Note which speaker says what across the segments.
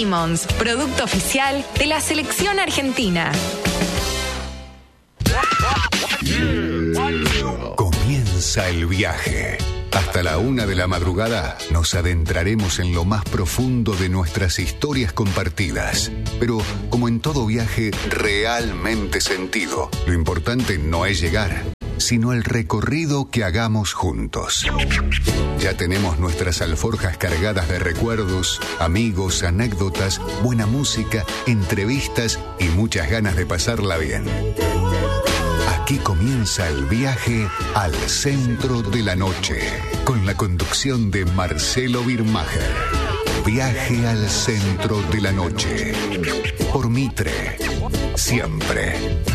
Speaker 1: Simmons, producto oficial de la selección argentina.
Speaker 2: Comienza el viaje. Hasta la 1 de la madrugada nos adentraremos en lo más profundo de nuestras historias compartidas. Pero, como en todo viaje realmente sentido, lo importante no es llegar, sino el recorrido que hagamos juntos. Ya tenemos nuestras alforjas cargadas de recuerdos, amigos, anécdotas, buena música, entrevistas y muchas ganas de pasarla bien. Aquí comienza el viaje al centro de la noche, con la conducción de Marcelo Birmacher. Viaje al centro de la noche, por Mitre, siempre.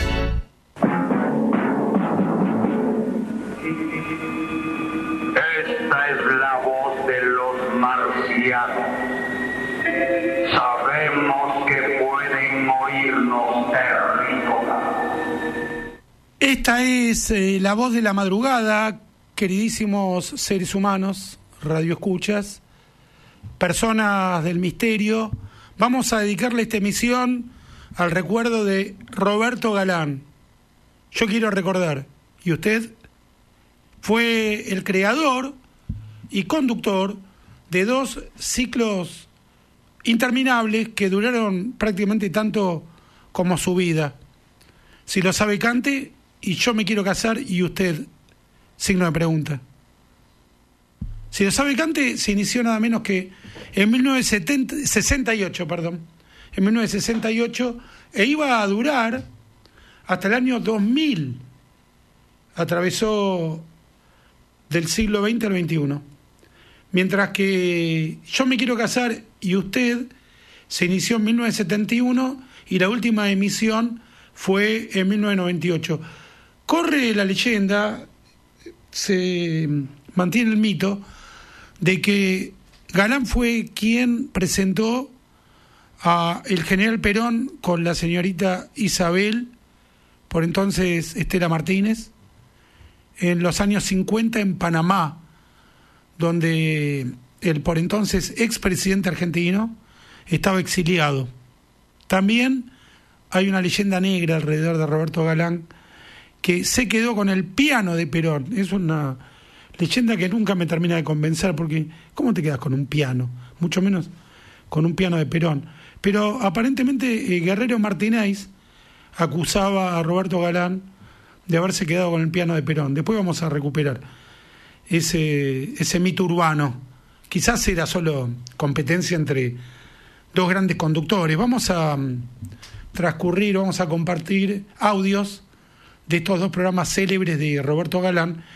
Speaker 3: Esta es la voz de los marcianos. Sabemos que pueden oírnos, terrícolas.
Speaker 4: Esta es la voz de la madrugada, queridísimos seres humanos, radioescuchas, personas del misterio. Vamos a dedicarle esta emisión al recuerdo de Roberto Galán. Yo quiero recordar, y usted fue el creador y conductor de 2 ciclos interminables que duraron prácticamente tanto como su vida. Si lo sabe, cante. Y yo me quiero casar, y usted, signo de pregunta. Si lo sabe, cante, se inició nada menos que en 1968, en 1968, e iba a durar hasta el año 2000. Atravesó del siglo XX al XXI. Mientras que Yo me quiero casar, y usted, se inició en 1971, y la última emisión fue en 1998. Corre la leyenda, se mantiene el mito, de que Galán fue quien presentó a el general Perón con la señorita Isabel, por entonces Estela Martínez, en los años 50 en Panamá, donde el por entonces expresidente argentino estaba exiliado. También hay una leyenda negra alrededor de Roberto Galán, que se quedó con el piano de Perón. Es una leyenda que nunca me termina de convencer, porque ¿cómo te quedas con un piano? Mucho menos con un piano de Perón. Pero aparentemente Guerrero Martínez acusaba a Roberto Galán de haberse quedado con el piano de Perón. Después vamos a recuperar ese mito urbano. Quizás era solo competencia entre 2 grandes conductores. Vamos a vamos a compartir audios de estos 2 programas célebres de Roberto Galán,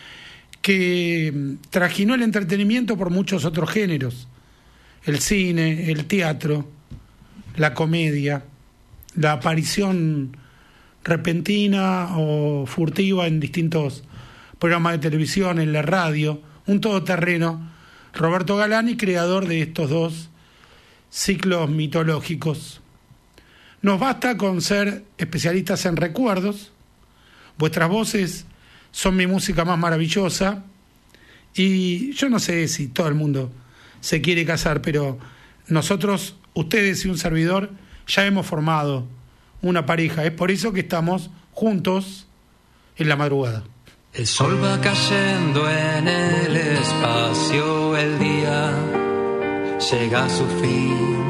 Speaker 4: que trajinó el entretenimiento por muchos otros géneros: el cine, el teatro, la comedia, la aparición repentina o furtiva en distintos programas de televisión, en la radio, un todoterreno. Roberto Galán, y creador de estos 2 ciclos mitológicos. Nos basta con ser especialistas en recuerdos. Vuestras voces son mi música más maravillosa, y yo no sé si todo el mundo se quiere casar, pero nosotros, ustedes y un servidor, ya hemos formado una pareja. Es por eso que estamos juntos en la madrugada.
Speaker 5: El sol va cayendo en el espacio, el día llega a su fin.